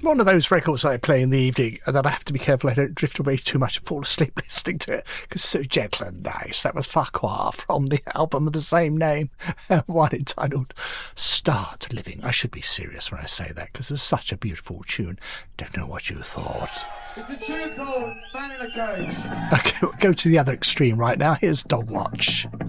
one of those records I play in the evening that I have to be careful I don't drift away too much and fall asleep listening to it, because it's so gentle and nice. That was Farquhar from the album of the same name, one entitled Start Living. I should be serious when I say that, because it was such a beautiful tune. Don't know what you thought. It's a tune called Man in a Cage. Okay, we'll go to the other extreme right now. Here's Dog Watch.